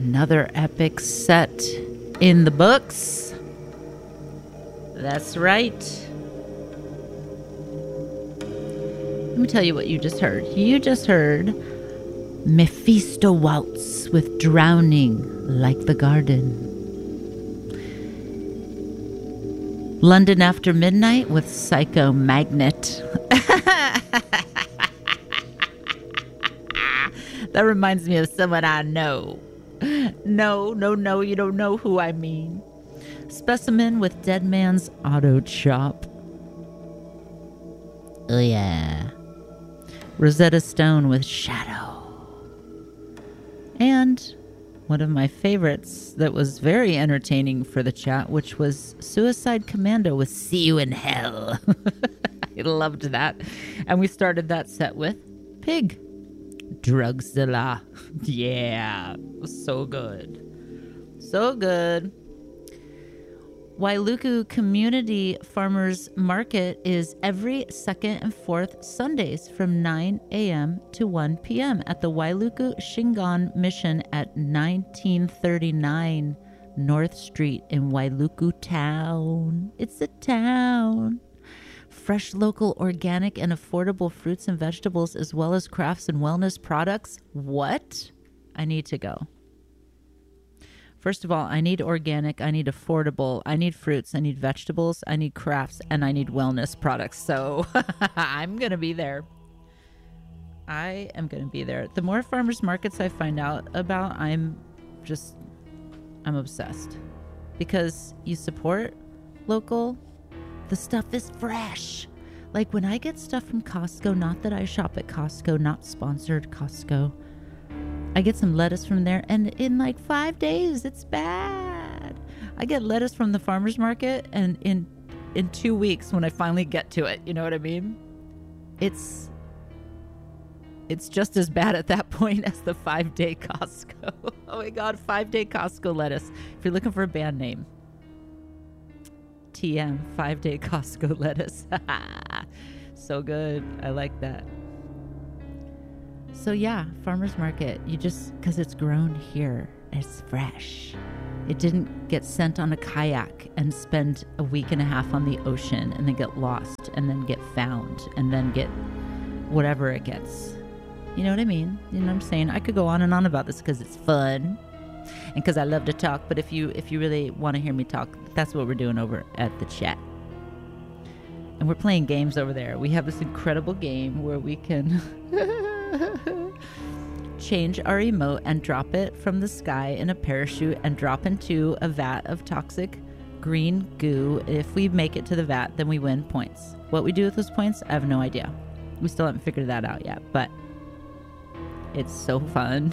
Another epic set in the books. That's right. Let me tell you what you just heard. You just heard Mephisto Waltz with Drowning Like the Garden. London After Midnight with Psycho Magnet. That reminds me of someone I know. No, you don't know who I mean. Specimen with Dead Man's Auto Chop. Oh yeah. Rosetta Stone with Shadow. And one of my favorites that was very entertaining for the chat, which was Suicide Commando with See You in Hell. I loved that. And we started that set with Pig. Drugzilla. Yeah. It was so good. So good. Wailuku Community Farmers Market is every second and fourth Sundays from 9 a.m. to 1 p.m. at the Wailuku Shingon Mission at 1939 North Street in Wailuku Town. It's a town. Fresh, local, organic, and affordable fruits and vegetables, as well as crafts and wellness products. What? I need to go. First of all, I need organic, I need affordable, I need fruits, I need vegetables, I need crafts, and I need wellness products. So I'm going to be there. I am going to be there. The more farmers markets I find out about, I'm obsessed. Because you support local, the stuff is fresh. Like when I get stuff from Costco, not that I shop at Costco, not sponsored Costco, I get some lettuce from there, and in like 5 days, it's bad. I get lettuce from the farmer's market, and in 2 weeks, when I finally get to it, you know what I mean? It's just as bad at that point as the 5-day Costco. Oh my God, 5-day Costco lettuce. If you're looking for a band name, TM, 5-day Costco lettuce. So good. I like that. So yeah, farmer's market, you just, because it's grown here, it's fresh. It didn't get sent on a kayak and spend a week and a half on the ocean and then get lost and then get found and then get whatever it gets. You know what I mean? You know what I'm saying? I could go on and on about this because it's fun and because I love to talk. But if you really want to hear me talk, that's what we're doing over at the chat. And we're playing games over there. We have this incredible game where we can change our emote and drop it from the sky in a parachute and drop into a vat of toxic green goo. If we make it to the vat, then we win points. What we do with those points, I have no idea. We still haven't figured that out yet, but it's so fun.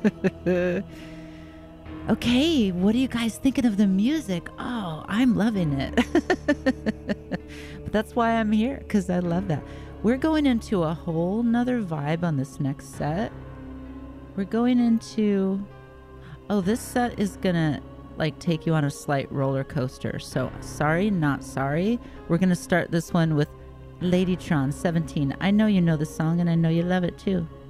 Okay, what are you guys thinking of the music? Oh, I'm loving it. But that's why I'm here, because I love that. We're going into a whole nother vibe on this next set. We're going into... Oh, this set is going to like take you on a slight roller coaster. So, sorry, not sorry. We're going to start this one with Ladytron 17. I know you know the song and I know you love it too.